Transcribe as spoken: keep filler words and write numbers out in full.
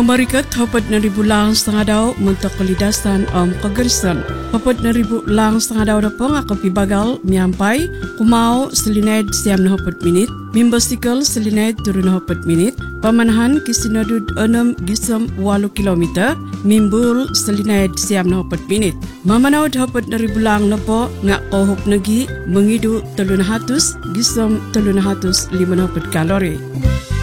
Amerikat hapot na ribu lang setengah daw mentok kalidasan om kagersan. Hapot na ribu lang setengah daw na po nga kapibagal miyampai kumao selined siam na hapot minit. Mimbasikal selined turun na hapot minit. Pamanahan kisinadud enam gisam walu kilometer. Mimbul selined siam na hapot minit. Mamanawad hapot na ribu lang na po nga kohop nagi mengidu telun hatus gisam telun hatus lima na hapot kalori.